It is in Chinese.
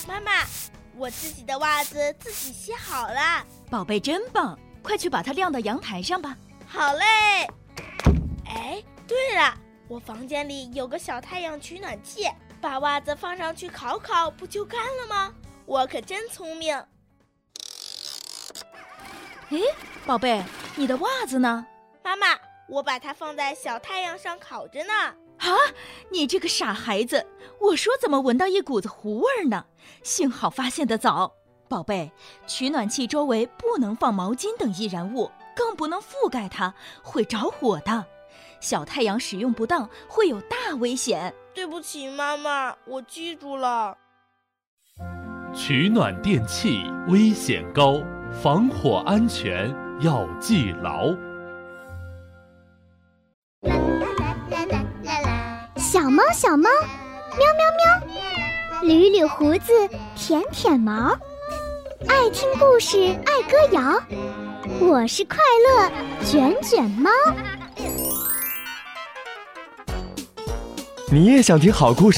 妈妈，我自己的袜子自己洗好了。 宝贝真棒，快去把它晾到阳台上吧。 好嘞。哎，对了，我房间里有个小太阳取暖器，把袜子放上去烤烤，不就干了吗？我可真聪明。 诶，宝贝，你的袜子呢？ 妈妈，我把它放在小太阳上烤着呢。 啊，你这个傻孩子，我说怎么闻到一股子糊味呢？幸好发现得早。宝贝，取暖器周围不能放毛巾等易燃物，更不能覆盖它，会着火的。小太阳使用不当会有大危险。 对不起妈妈，我记住了。 取暖电器危险高，防火安全要记牢。 小猫小猫，喵喵喵，捋捋胡子，舔舔毛，爱听故事，爱歌谣。我是快乐卷卷猫。 你也想听好故事？